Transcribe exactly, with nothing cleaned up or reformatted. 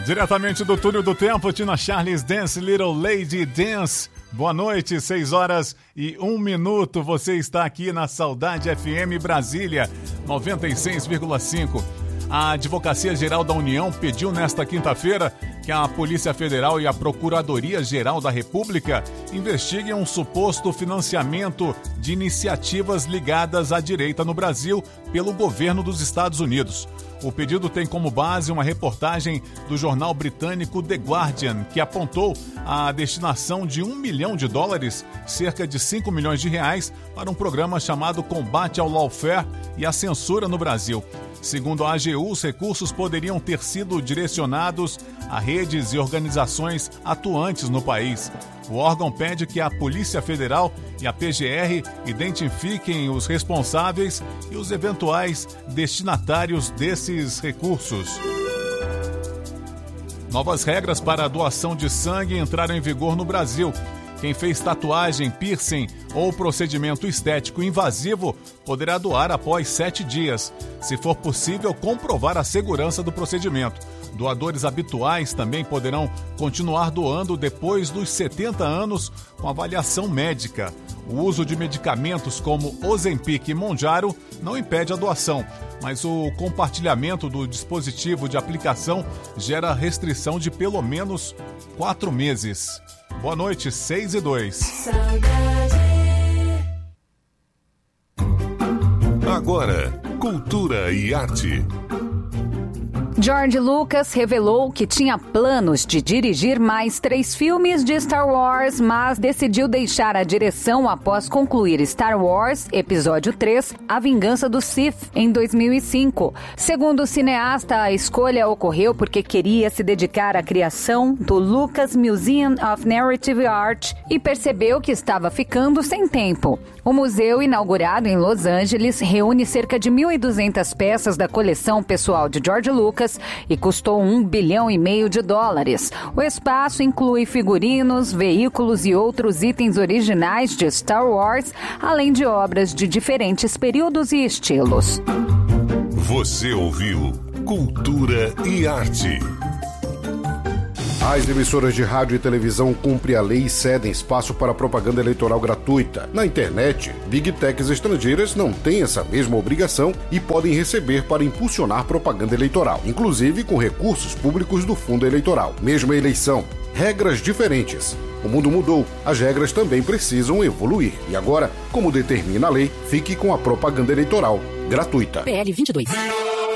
Diretamente do Túnel do Tempo, Tina Charles, Dance Little Lady Dance. Boa noite, seis horas e um minuto. Você está aqui na Saudade F M Brasília, noventa e seis vírgula cinco. A Advocacia Geral da União pediu nesta quinta-feira que a Polícia Federal e a Procuradoria-Geral da República investiguem um suposto financiamento de iniciativas ligadas à direita no Brasil pelo governo dos Estados Unidos. O pedido tem como base uma reportagem do jornal britânico The Guardian, que apontou a destinação de um milhão de dólares, cerca de cinco milhões de reais, para um programa chamado Combate ao Lawfare e à Censura no Brasil. Segundo a A G U, os recursos poderiam ter sido direcionados a redes e organizações atuantes no país. O órgão pede que a Polícia Federal e a P G R identifiquem os responsáveis e os eventuais destinatários desses recursos. Novas regras para a doação de sangue entraram em vigor no Brasil. Quem fez tatuagem, piercing ou procedimento estético invasivo poderá doar após sete dias, se for possível comprovar a segurança do procedimento. Doadores habituais também poderão continuar doando depois dos setenta anos com avaliação médica. O uso de medicamentos como Ozempic e Mounjaro não impede a doação, mas o compartilhamento do dispositivo de aplicação gera restrição de pelo menos quatro meses. Boa noite, seis e dois. Agora, cultura e arte. George Lucas revelou que tinha planos de dirigir mais três filmes de Star Wars, mas decidiu deixar a direção após concluir Star Wars Episódio três, A Vingança do Sith, em dois mil e cinco. Segundo o cineasta, a escolha ocorreu porque queria se dedicar à criação do Lucas Museum of Narrative Art e percebeu que estava ficando sem tempo. O museu, inaugurado em Los Angeles, reúne cerca de mil e duzentas peças da coleção pessoal de George Lucas e custou um bilhão e meio de dólares. O espaço inclui figurinos, veículos e outros itens originais de Star Wars, além de obras de diferentes períodos e estilos. Você ouviu Cultura e Arte. As emissoras de rádio e televisão cumprem a lei e cedem espaço para propaganda eleitoral gratuita. Na internet, Big Techs estrangeiras não têm essa mesma obrigação e podem receber para impulsionar propaganda eleitoral, inclusive com recursos públicos do fundo eleitoral. Mesma eleição, regras diferentes. O mundo mudou, as regras também precisam evoluir. E agora, como determina a lei, fique com a propaganda eleitoral gratuita. P L vinte e dois.